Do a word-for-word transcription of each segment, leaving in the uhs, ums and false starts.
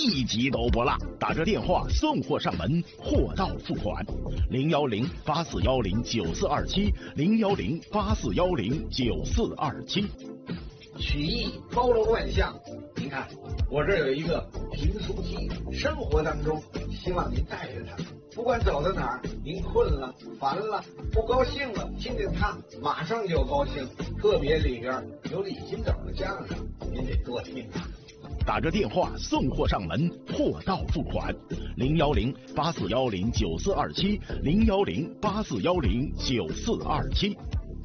一集都不落。打着电话送货上门，货到付款。零幺零八四幺零九四二七，零幺零八四幺零九四二七。 曲艺包罗万象，您看我这儿有一个评书机，生活当中希望您带着它，不管走到哪儿，您困了、烦了、不高兴了，听见它马上就高兴。特别里边有李金斗的相声，您得多听啊。 打着电话送货上门，货到付款。零幺零八四幺零九四二七，零幺零八四幺零九四二七。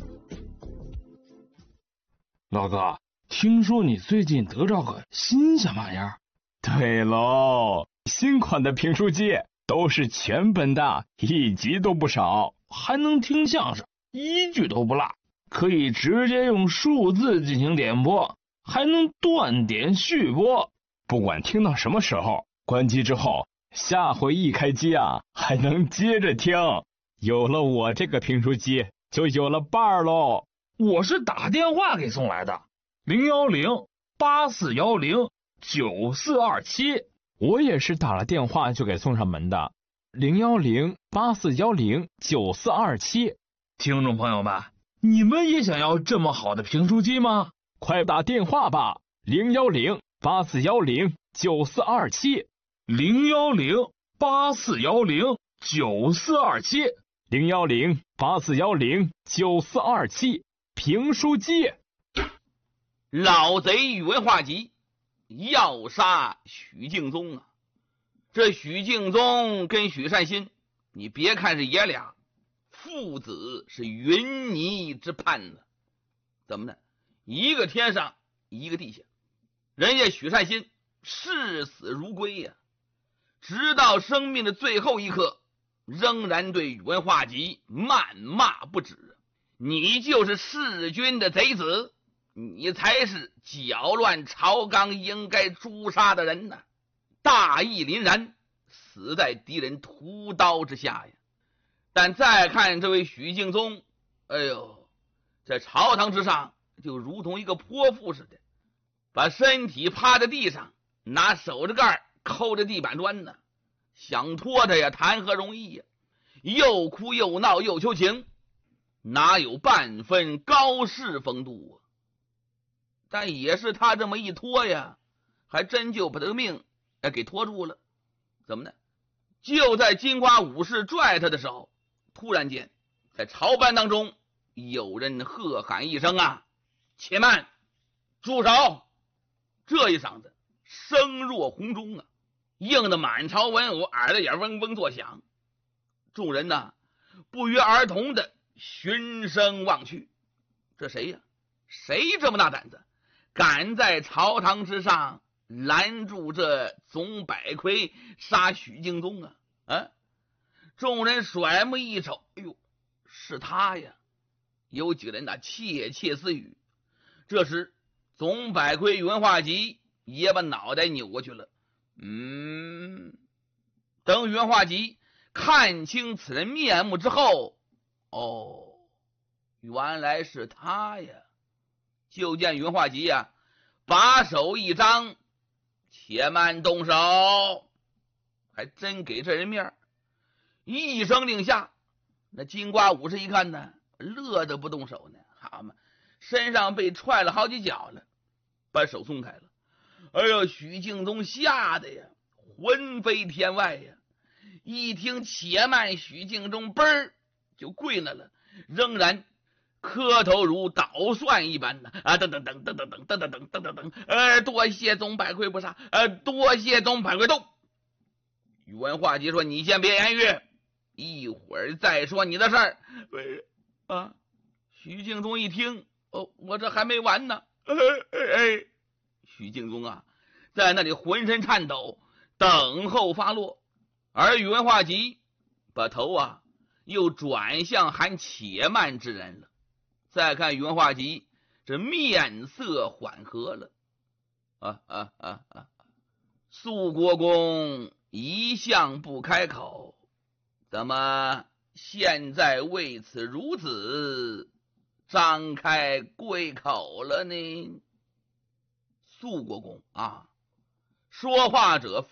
老哥，听说你最近得着个新鲜玩意儿？ 对喽，新款的评书机都是全本的，一集都不少， 还能听相声，一句都不落，可以直接用数字进行点播，还能断点续播。 不管听到什么时候，关机之后，下回一开机啊，还能接着听。有了我这个评书机，就有了伴儿喽。 我是打电话给送来的，零幺零八四幺零九四二七。 我也是打了电话就给送上门的，零幺零八四幺零九四二七。 听众朋友们，你们也想要这么好的评书机吗？ 快打电话吧，零幺零八四幺零九四二七， 零幺零八四幺零九四二七， 零幺零八四幺零九四二七。评书机。 老贼宇文化及要杀许敬宗啊！这许敬宗跟许善心，你别看是爷俩，父子是云泥之畔呢。怎么呢？一个天上，一个地下。人家许善心视死如归呀、啊，直到生命的最后一刻，仍然对宇文化及谩骂不止。你就是弑君的贼子，你才是搅乱朝纲应该诛杀的人呐！大义凛然，死在敌人屠刀之下呀。但再看这位许敬宗，哎呦，在朝堂之上就如同一个泼妇似的，把身体趴在地上，拿手指盖抠着地板砖呢，想拖他呀，谈何容易呀！又哭又闹又求情，哪有半分高士风度啊？但也是他这么一拖呀，还真就把这个命哎给拖住了。怎么呢？就在金瓜武士拽他的时候，突然间在朝班当中有人喝喊一声啊，且慢，住手！这一嗓子声若洪钟啊，应得满朝文武耳朵眼嗡嗡作响。众人呢不约而同的循声望去，这谁呀？谁这么大胆子，敢在朝堂之上拦住这总百魁杀许敬宗啊？啊！众人甩目一瞅，哎呦，是他呀！有几个人呐窃窃私语。这时总百魁宇文化及也把脑袋扭过去了。嗯，等宇文化及看清此人面目之后，哦，原来是他呀！就见宇文化及呀，把手一张，且慢动手，还真给这人面。一声令下，那金瓜武士一看呢，乐得不动手呢，好嘛，身上被踹了好几脚了，把手松开了。哎呦，许敬宗吓得呀，魂飞天外呀！一听且慢，许敬宗嘣儿就跪那了，仍然磕头如捣蒜一般的啊！等等等等等等等等等等等等，呃，多谢总百魁不杀，呃，多谢总百魁斗。宇文化及说：“你先别言语，一会儿再说你的事儿。”啊！许敬宗一听，哦，我这还没完呢。哎哎，许敬宗啊，在那里浑身颤抖，等候发落。而宇文化及把头啊又转向喊且慢之人了。再看宇文化及，这面色缓和了。啊啊啊啊！肃国公一向不开口，怎么现在为此孺子张开贵口了呢？肃国公啊，说话者